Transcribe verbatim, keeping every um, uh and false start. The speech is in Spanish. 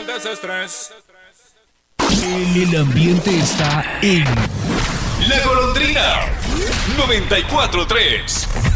desestrés. El ambiente está en La Golondrina noventa y cuatro tres.